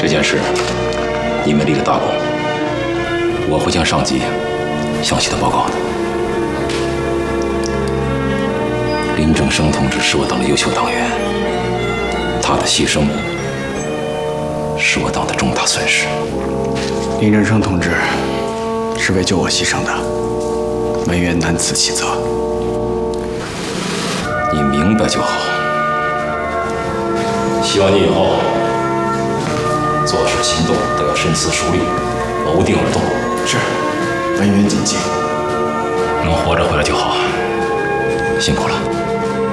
这件事，你们立了大功，我会向上级详细的报告的。林正生同志是我党的优秀党员，他的牺牲是我党的重大损失。 林正生同志是为救我牺牲的，文员难辞其责。 你明白就好。希望你以后做事行动都要深思熟虑，谋定而动。 是，文员谨记。 能活着回来就好，辛苦了。